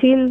התחיל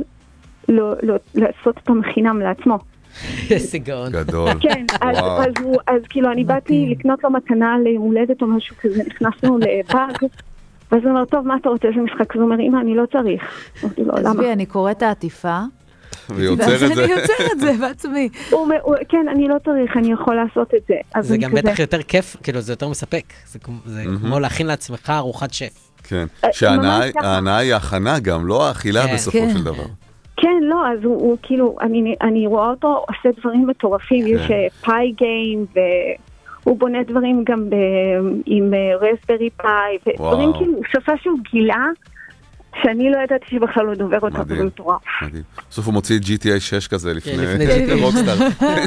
לעשות את המכינם לעצמו. איזה גאון. גדול. כן, אז כאילו אני באתי לקנות לו מתנה ליום הולדת או משהו כזה, נכנסנו לבאג, ואז הוא אומר, טוב, מה אתה רוצה איזה משחק? אז הוא אומר, אמא, אני לא צריך. אמרתי לו, למה? עזבי, אני קוראת העטיפה, ויוצר את ואז זה. אני יוצר את זה בעצמי. כן, אני לא צריך, אני יכול לעשות את זה. זה גם בטח יותר כיף, כאילו זה יותר מספק. זה כמו להכין לעצמך ארוחת שף. כן, שההנאה היא הכנה גם, לא האכילה בסופו של דבר. כן, לא, אז הוא כאילו, אני רואה אותו עושה דברים מטורפים, יש פאי גיים, והוא בונה דברים גם עם רסברי פאי, ודברים כאילו, שפה שהוא גילה, שאני לא ידעתי שבכלל הוא דובר אותה, אבל הוא מטורף. מדהים. בסוף הוא מוציא GTA 6 כזה לפני רוקסטאר.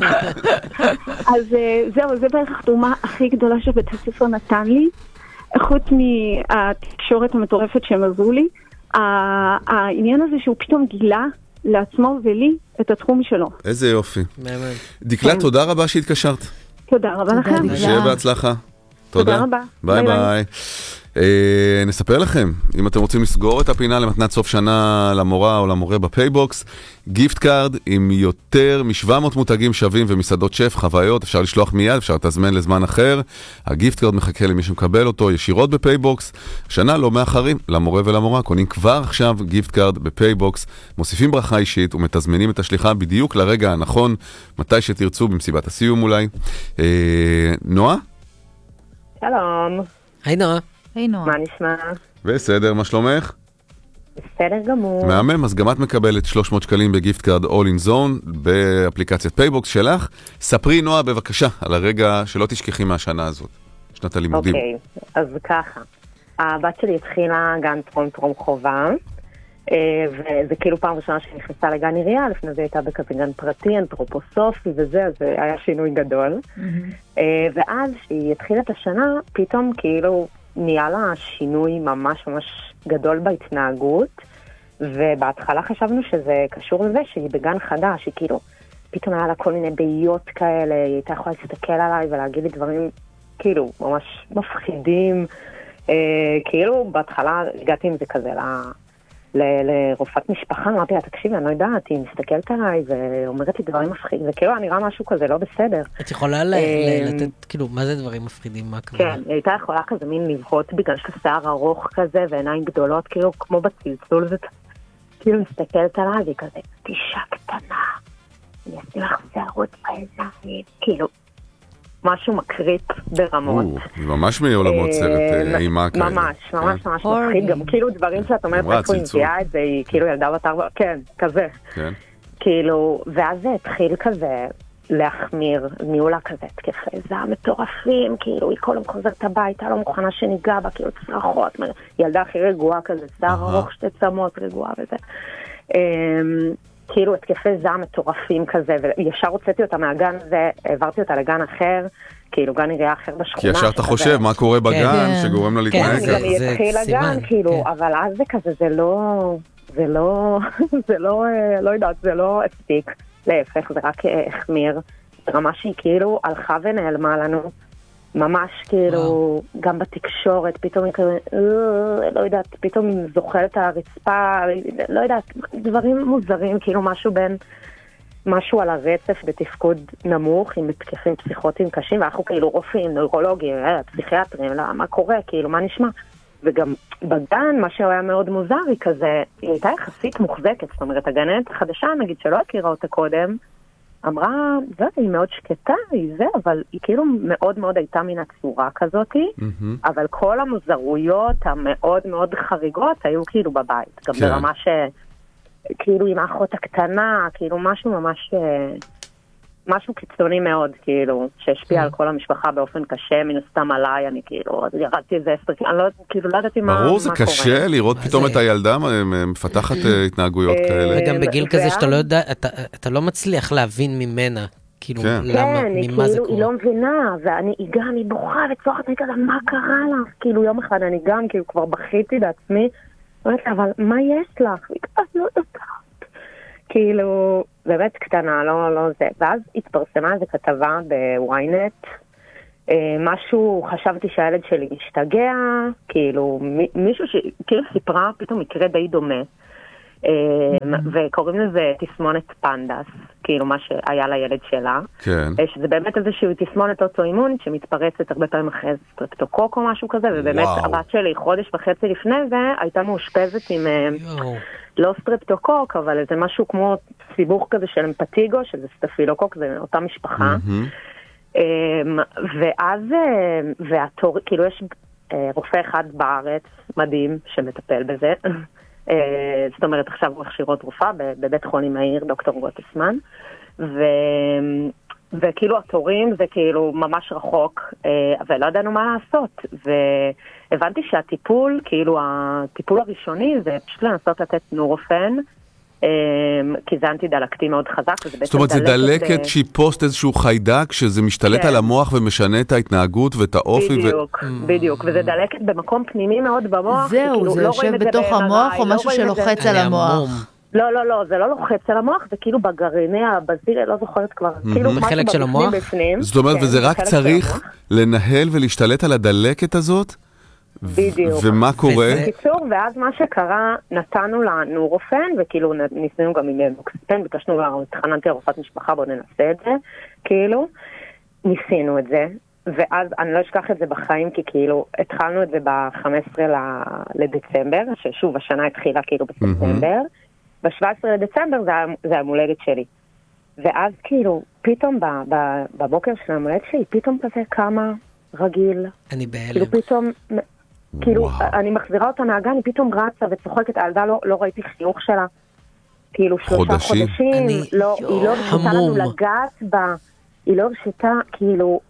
אז זהו, זה בערך התרומה הכי גדולה שבית הספר נתן לי, חוץ מהתקשורת המטורפת שהם עזרו לי, העניין הזה שהוא פתאום גילה לעצמו ולי את התחום שלו. איזה יופי. דקלה, תודה רבה שהתקשרת. תודה רבה לכם. ושיהיה בהצלחה. תודה רבה. ביי ביי. נספר לכם, אם אתם רוצים לסגור את הפינה למתנת סוף שנה למורה או למורה בפייבוקס, גיפט קארד עם יותר מ-700 מותגים שווים ומסעדות שף, חוויות, אפשר לשלוח מיד, אפשר לתזמן לזמן אחר. הגיפט קארד מחכה למי שמקבל אותו ישירות בפייבוקס. שנה לא מאחרים, למורה ולמורה, קונים כבר עכשיו גיפט קארד בפייבוקס, מוסיפים ברכה אישית ומתזמנים את השליחה בדיוק לרגע הנכון, מתי שתרצו במסיבת הסיום אולי. נועה? שלום. היי נועה. היי נועה. מה נשמע? בסדר, מה שלומך? בסדר גמור. מהמם, אז גם את מקבלת 300 שקלים בגיפט קארד All in Zone באפליקציית פייבוקס שלך. ספרי נועה בבקשה על הרגע שלא תשכחי מהשנה הזאת, שנת הלימודים. אוקיי, אז ככה. הבת שלי התחילה גן טרום חובה, וזה כאילו פעם ראשונה שנכנסה לגן עירייה, לפני זה הייתה בכזה גן פרטי, אנתרופוסופי וזה, אז זה היה שינוי גדול. ואז שהיא התחילה את השנה, פתאום כאילו נהיה לה שינוי ממש ממש גדול בהתנהגות, ובהתחלה חשבנו שזה קשור לזה שהיא בגן חדש, שהיא כאילו, פתאום היה לה כל מיני בעיות כאלה, היא הייתה יכולה להסתכל עליי ולהגיד לי דברים כאילו ממש מפחידים, כאילו בהתחלה הגעתי עם זה כזה לרופאת משפחה, אמרתי לה, תקשיבי, אני לא יודעת, היא מסתכלת עליי ואומרת לי דברים מפחידים, וכאילו נראה משהו כזה לא בסדר. את יכולה לתת, כאילו, מה זה דברים מפחידים? כן, היא הייתה יכולה כזה מין לבהות בגלל שיער ארוך כזה ועיניים גדולות, כאילו כמו בצלצול, כאילו מסתכלת עליי והיא כזה, אישה קטנה, אני אעשה לך שערות בעיניים, כאילו, משהו מקריפ ברמות. זה ממש מעולמות סרט אימה כאלה. ממש מפחיד, גם כאילו דברים שאת אומרת, איפה היא מביאה את זה, היא כאילו ילדה בת 4, כן, כזה. כאילו, ואז זה התחיל כזה להחמיר, ניהולה כזה, תקפי זעם מטורפים, כאילו, היא כל יום חוזרת הביתה, לא מוכנה שניגע בה, כאילו צרחות, ילדה הכי רגועה כזה, שיער ארוך, שתי צמות רגועה וזה. כאילו התקפי זעם מטורפים כזה, וישר הוצאתי אותה מהגן הזה, העברתי אותה לגן אחר, כאילו גן עירייה אחר בשכונה. כי ישר אתה חושב מה קורה בגן שגורם לה להתנהג. כן, אני התחיל לגן, כאילו, אבל אז זה כזה, זה לא יודעת, זה לא הספיק, להפך, זה רק החמיר, ברמה שהיא כאילו הלכה ונעלמה לנו, ממש כאילו, גם בתקשורת, פתאום היא כזה, לא יודעת, פתאום היא זוחלת על הרצפה, לא יודעת, דברים מוזרים, כאילו משהו על הרצף בתפקוד נמוך, עם מתקפים פסיכוטיים קשים, ואנחנו כאילו רופאים, נוירולוגים, פסיכיאטרים, מה קורה, כאילו, מה נשמע? וגם בגן, מה שהיה מאוד מוזר, היא כזה, היא הייתה יחסית מוחזקת, זאת אומרת, הגננת החדשה, נגיד שלא הכירה אותה קודם, אמרה, היא מאוד שקטה, אבל היא כאילו מאוד מאוד הייתה מן הצורה כזאת, אבל כל המוזרויות המאוד מאוד חריגות היו כאילו בבית, גם ברמה שכאילו עם האחות הקטנה, כאילו משהו ממש, משהו קיצוני מאוד, כאילו, שהשפיע על כל המשפחה באופן קשה, מן הסתם עליי, אני כאילו, ירדתי איזה 10, אני לא ידעתי מה קורה. ברור, זה קשה לראות פתאום את הילדה מפתחת התנהגויות כאלה. וגם בגיל כזה שאתה לא יודע, אתה לא מצליח להבין ממנה, כאילו, למה, ממה זה קורה. היא לא מבינה, היא גם, היא בוכה וצוחת, אני כזה, מה קרה לך? כאילו, יום אחד אני גם, כאילו, כבר בכיתי בעצמי, אבל מה יש לך? היא כזה, לא יודעת. כאילו, באמת קטנה, לא זה. ואז התפרסמה איזו כתבה בוויינט, משהו, חשבתי שהילד שלי משתגע, כאילו, מישהו שכאילו סיפרה פתאום מקרה די דומה, וקוראים לזה תסמונת פנדס, כאילו מה שהיה לילד שלה. כן. שזה באמת איזושהי תסמונת אוטואימונית שמתפרצת הרבה פעמים אחרי סטרפטוקוק או משהו כזה, ובאמת הבת שלי חודש וחצי לפני זה הייתה מאושפזת עם לא סטרפטוקוק, אבל איזה משהו כמו סיבוך כזה של אמפטיגו, שזה סטפילוקוק, זה אותה משפחה. ואז, כאילו יש רופא אחד בארץ מדהים שמטפל בזה. זאת אומרת, עכשיו הוא הכשירות תרופה בבית חולים העיר, דוקטור גוטסמן, וכאילו התורים זה כאילו ממש רחוק, אבל לא ידענו מה לעשות, והבנתי שהטיפול, כאילו הטיפול הראשוני זה פשוט לנסות לתת נורופן, כי זה אנטי-דלקתי מאוד חזק. זאת אומרת, זה דלקת שהיא פוסט איזשהו חיידק, שזה משתלט על המוח ומשנה את ההתנהגות ואת האופי. בדיוק, בדיוק, וזה דלקת במקום פנימי מאוד במוח. זהו, זה יושב בתוך המוח או משהו שלוחץ על המוח? לא, לא, לא, זה לא לוחץ על המוח, זה כאילו בגרעיני הבזיל, לא זוכרת כבר, כאילו בחלק של המוח? זאת אומרת, וזה רק צריך לנהל ולהשתלט על הדלקת הזאת? בדיוק. ומה קורה? בקיצור, ואז מה שקרה, נתנו לה נורופן, וכאילו ניסינו גם עם מוקסיפן, ביקשנו לה, התחננתי לרופאת משפחה, בוא ננסה את זה, כאילו, ניסינו את זה, ואז אני לא אשכח את זה בחיים, כי כאילו, התחלנו את זה ב-15 לדצמבר, ששוב, השנה התחילה כאילו בספטמבר, ב-17 לדצמבר זה המולדת שלי. ואז כאילו, פתאום בבוקר של המולדת שלי, פתאום כזה כמה רגיל. אני בהלם. כאילו פתאום, כאילו, אני מחזירה אותה מהגן, היא פתאום רצה וצוחקת, הילדה לא ראיתי חיוך שלה. כאילו 3 חודשים, היא לא הרשתה לנו לגעת בה, היא לא הרשתה, כאילו,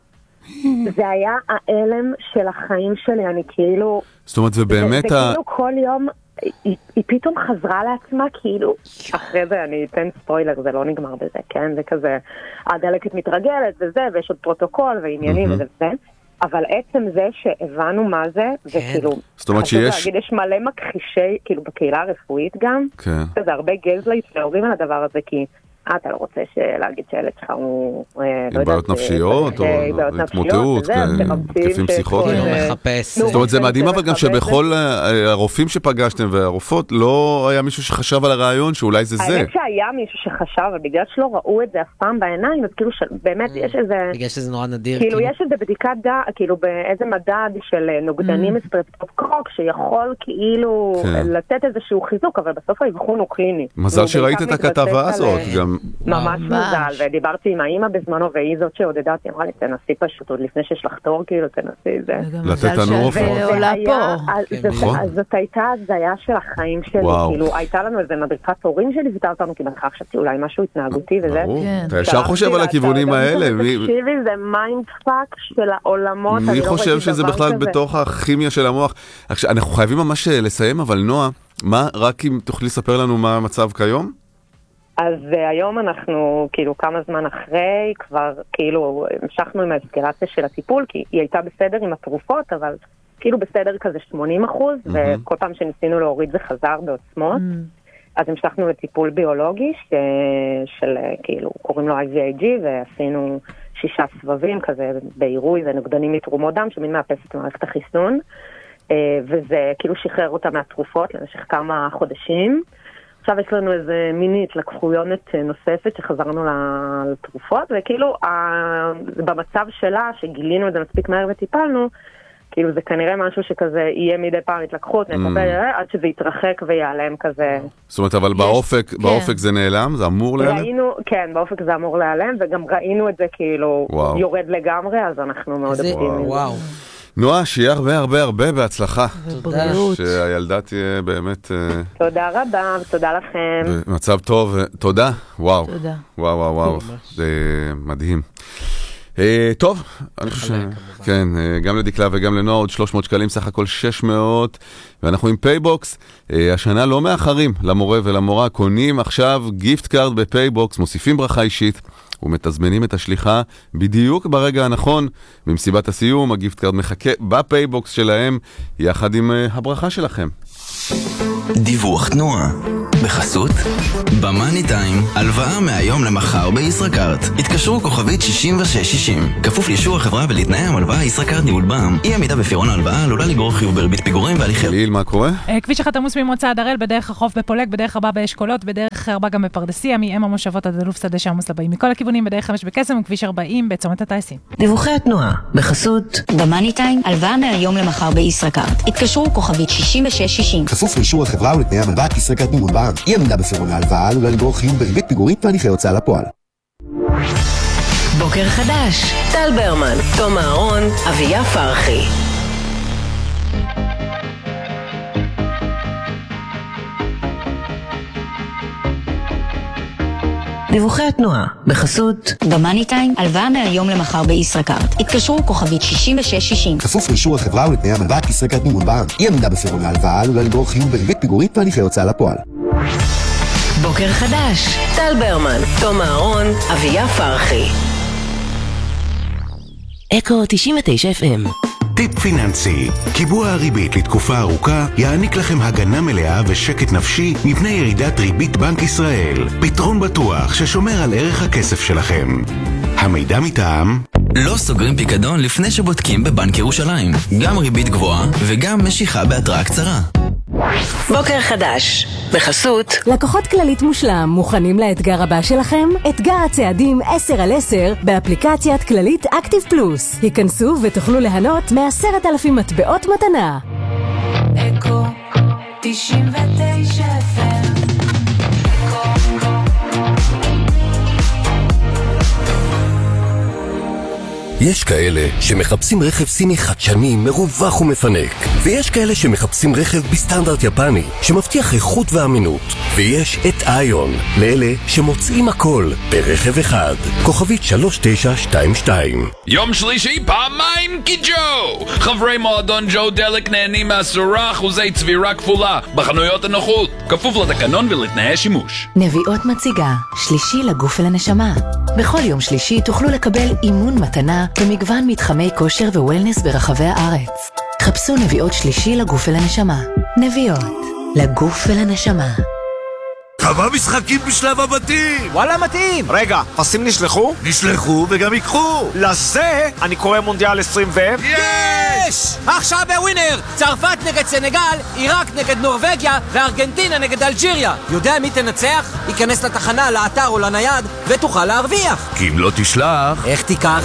זה היה האלם של החיים שלי, אני כאילו... זאת אומרת, זה באמת וכאילו כל יום... היא פתאום חזרה לעצמה, כאילו, אחרי זה אני אתן ספוילר, זה לא נגמר בזה, כן? זה כזה, הדלקת מתרגלת וזה, ויש עוד פרוטוקול ועניינים וזה, אבל עצם זה שהבנו מה זה, וכאילו, חשוב להגיד, יש מלא מכחישי, כאילו, בקהילה הרפואית גם, זה הרבה גזלייט להורים על הדבר הזה, כי אתה לא רוצה להגיד שהילד שלך הוא... עם בעיות נפשיות, או התמוטעות, תקפים פסיכוטיים. זאת אומרת, זה מדהים אבל גם שבכל הרופאים שפגשתם והרופאות, לא היה מישהו שחשב על הרעיון שאולי זה זה. האמת שהיה מישהו שחשב, אבל בגלל שלא ראו את זה אף פעם בעיניים, אז כאילו באמת יש איזה... בגלל שזה נורא נדיר. כאילו יש איזה בדיקת כאילו באיזה מדד של נוגדנים סטרפטוקוק, שיכול כאילו לתת איזשהו חיזוק, אבל בסוף האבחון הוא קליני. מזל שראית את הכתבה הזאת, גם ממש מזל, ודיברתי עם האמא בזמנו, והיא זאת שעודדתי, אמרה לי, תנסי פשוט, עוד לפני שיש לך תור, כאילו, תנסי את זה. לתת לנו אופן. ועולה פה. אז זאת הייתה הזיה של החיים שלי, כאילו, הייתה לנו איזה מדריכת תורים שליוותה אותנו, כי בכך חשבתי אולי משהו התנהגותי וזה. אתה ישר חושב על הכיוונים האלה. תקשיבי, זה מיינדפאק של העולמות. מי חושב שזה בכלל בתוך הכימיה של המוח? אנחנו חייבים ממש לסיים, אבל נועה, רק אם תוכלי לספר לנו מה המצב כיום? אז היום אנחנו, כאילו, כמה זמן אחרי, כבר, כאילו, המשכנו עם האסקלציה של הטיפול, כי היא הייתה בסדר עם התרופות, אבל כאילו בסדר כזה 80%, וכל פעם שניסינו להוריד זה חזר בעוצמות. אז המשכנו לטיפול ביולוגי, של, כאילו, קוראים לו IVIG, ועשינו 6 סבבים, כזה בעירוי ונוגדנים מתרומות דם, שמין מאפס את מערכת החיסון, וזה כאילו שחרר אותה מהתרופות למשך כמה חודשים. עכשיו יש לנו איזה מיני התלקחויונת נוספת שחזרנו לתרופות, וכאילו במצב שלה, שגילינו את זה מספיק מהר וטיפלנו, כאילו זה כנראה משהו שכזה יהיה מדי פעם התלקחות, עד שזה יתרחק ויעלם כזה. זאת אומרת, אבל באופק זה נעלם? זה אמור להיעלם? כן, באופק זה אמור להיעלם, וגם ראינו את זה כאילו יורד לגמרי, אז אנחנו מאוד אופטימיים. וואו. נועה, שיהיה הרבה בהצלחה. תודה. שהילדה תהיה באמת... תודה רבה, ותודה לכם. במצב טוב, תודה. וואו. תודה. וואו. זה מדהים. טוב, אני חושב כן, גם לדקלה וגם לנועה עוד 300 שקלים, סך הכל 600, ואנחנו עם פייבוקס, השנה לא מאחרים למורה ולמורה, קונים עכשיו גיפט קארד בפייבוקס, מוסיפים ברכה אישית, ומתזמנים את השליחה בדיוק ברגע הנכון, במסיבת הסיום, הגיפט קארד מחכה בפייבוקס שלהם, יחד עם הברכה שלכם. דיווח תנועה. בחסות במאני טיים, הלוואה מהיום למחר בישראכרט. התקשרו כוכבית 6660. כפוף לאישור החברה ולתנאי המלוואה ישראכרט ניהול בע"מ. אי עמידה בפירעון ההלוואה עלולה לגרור חיוב בריבית פיגורים והליכי... ליל, מה קורה? כביש 1 עמוס ממוצא הראל בדרך החוף בפולג, בדרך 4 באשכולות, בדרך 4 גם בפרדסיה, מאם המושבות עד אלוף שדה שעמוס לבאים מכל הכיוונים, בדרך 5 בקסם וכביש 40 בצומת הטייסים. דיווחי התנועה בחסות במאני טיים, הלוואה מהיום למחר בישראכרט. התקשרו כוכבית 6660. כפוף לאישור החברה ולתנאי המלוואה ישראכרט ניהול בע"מ. אי עמידה בפירעון ההלוואה עלולה לגרור חיוב בריבית פיגורים והליכי הוצאה לפועל. בוקר חדש, טל ברמן, תום אהרון, אביה פרחי. דיווחי התנועה בחסות במאני טיים, הלוואה מהיום למחר בישראכרט. התקשרו כוכבית 6660. כפוף לאישור החברה ולתנאי המלוואה ישראכרט ניהול בע"מ. אי עמידה בפירעון ההלוואה עלולה לגרור חיוב בריבית פיגורים והליכי הוצאה לפועל. בוקר חדש, טל ברמן, תום אהרון, אביה פרחי. אקו 99 FM. טיפ פיננסי, קיבוע הריבית לתקופה ארוכה יעניק לכם הגנה מלאה ושקט נפשי מפני ירידת ריבית בנק ישראל. פתרון בטוח ששומר על ערך הכסף שלכם. המידע מטעם... לא סוגרים פיקדון לפני שבודקים בבנק ירושלים. גם ריבית גבוהה וגם משיכה בהתראה קצרה. בוקר חדש בחסות לקוחות כללית מושלם, מוכנים לאתגר הבא שלכם? אתגר הצעדים 10/10 באפליקציית כללית אקטיב פלוס. היכנסו ותוכלו ליהנות מ10,000 מטבעות מתנה. אקו 99 FM. יש כאלה שמחפשים רכב סיני חדשני, מרווח ומפנק, ויש כאלה שמחפשים רכב בסטנדרט יפני שמבטיח איכות ואמינות, ויש את איון לאלה שמוצאים הכל ברכב אחד. כוכבית 3922. יום שלישי פעמיים קיג'ו! חברי מועדון ג'ו דלק נהנים מ10% צבירה כפולה בחנויות הנוחות, כפוף לתקנון ולתנאי שימוש. נביאות מציגה שלישי לגוף ולנשמה. בכל יום שלישי תוכלו לקבל אימון מתנה במגוון מתחמי כושר ווולנס ברחבי הארץ. חפשו נביאות שלישי לגוף ולנשמה. נביאות לגוף ולנשמה. כמה משחקים בשלב הבתים? וואלה מתאים. רגע, פסים נשלחו? נשלחו וגם יקחו. לזה אני קורא מונדיאל 20 יש! עכשיו בווינר, צרפת נגד סנגל, עיראק נגד נורווגיה וארגנטינה נגד אלג'יריה. יודע מי תנצח? ייכנס לתחנה, לאתר או לנייד ותוכל להרוויח. כי אם לא תשלח... איך תיקח?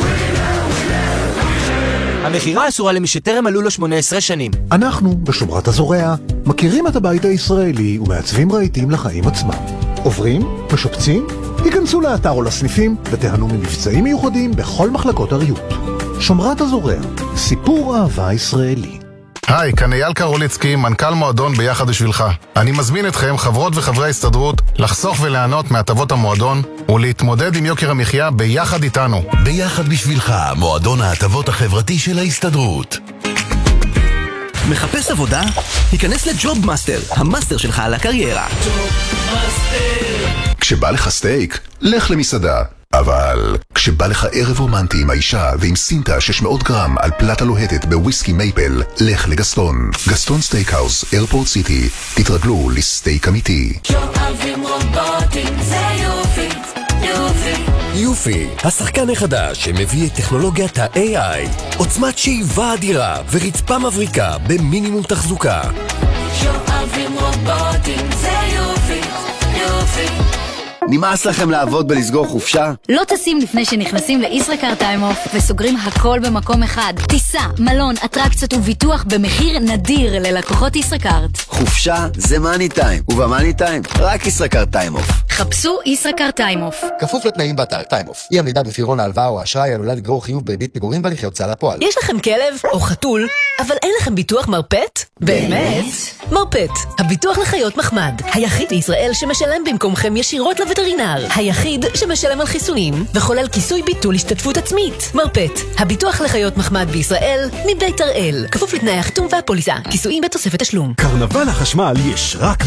המחירה אסורה למי שטרם מלאו לו 18 שנים. אנחנו, בשומרת הזורע, מכירים את הבית הישראלי ומעצבים רהיטים לחיים עצמם. עוברים? משפצים? היכנסו לאתר או לסניפים ותיהנו ממבצעים מיוחדים בכל מחלקות הריהוט. שומרת הזורע, סיפור אהבה ישראלי. היי, כאן אייל קרוליצקי, מנכ"ל מועדון ביחד בשבילך. אני מזמין אתכם, חברות וחברי ההסתדרות, לחסוך וליהנות מהטבות המועדון ולהתמודד עם יוקר המחיה ביחד איתנו. ביחד בשבילך, מועדון ההטבות החברתי של ההסתדרות. מחפש עבודה? היכנס לג'וב מאסטר, המאסטר שלך על הקריירה. כשבא לך סטייק, לך למסעדה. אבל כשבא לך ערב רומנטי עם האישה ועם סינטה 600 גרם על פלטה לוהטת בוויסקי מייפל, לך לגסטון. גסטון סטייקהאוס, איירפורט סיטי. תתרגלו לסטייק אמיתי. שואבים רובוטים, זה יופי, יופי. יופי, השחקן החדש שמביא את טכנולוגיית ה-AI, עוצמת שאיבה אדירה ורצפה מבריקה במינימום תחזוקה. שואבים רובוטים, זה יופי, יופי. נמאס לכם לעבוד בלסגור חופשה? לא טסים לפני שנכנסים לישראכרט טיים אוף וסוגרים הכל במקום אחד. טיסה, מלון, אטרקציות וביטוח במחיר נדיר ללקוחות ישראכרט. חופשה זה מאני טיים, ובמאני טיים רק ישראכרט טיים אוף. חפשו ישראכרט טיים אוף. כפוף לתנאים באתר טיים אוף. אי עמידה בפירעון ההלוואה או האשראי עלולה לגרור חיוב בריבית פיגורים והליכי הוצאה לפועל. יש לכם כלב או חתול, אבל אין לכם ביטוח מרפט? באמת? מרפט, הביטוח לחיות מחמד. היחיד בישראל שמשלם במקומכם ישירות לווטרינר. היחיד שמשלם על חיסונים וחולל כיסוי ביטול השתתפות עצמית. מרפט, הביטוח לחיות מחמד בישראל מבית הראל. כפוף לתנאי החיתום והפוליסה. כיסויים בתוספת תשלום. קרנבל החשמל יש רק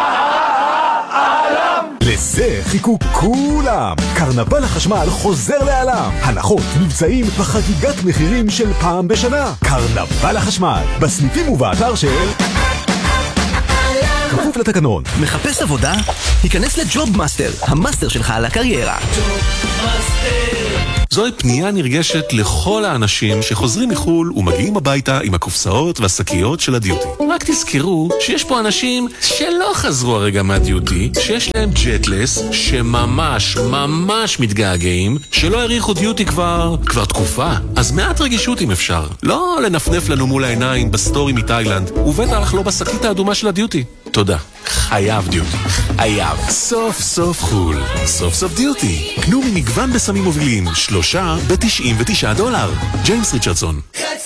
לזה חיכו כולם. קרנבל החשמל חוזר לעולם. הנחות, מבצעים וחגיגת מחירים של פעם בשנה. קרנבל החשמל, בסניפים ובאתר של כפוף לתקנון. מחפש עבודה? היכנס לג'וב מאסטר, המאסטר שלך על הקריירה. זוהי פנייה נרגשת לכל האנשים שחוזרים מחול ומגיעים הביתה עם הקופסאות והשקיות של הדיוטי. רק תזכרו שיש פה אנשים שלא חזרו הרגע מהדיוטי, שיש להם ג'טלס, שממש ממש מתגעגעים, שלא העריכו דיוטי כבר תקופה. אז מעט רגישות אם אפשר. לא לנפנף לנו מול העיניים בסטורי מתאילנד, ובטח לא בשקית האדומה של הדיוטי. תודה. חייב דיוטי. חייב. סוף סוף חול. סוף סוף דיוטי. קנו ממגוון בסמים מובילים, 3 ב$99. ג'יימס ריצ'רדסון.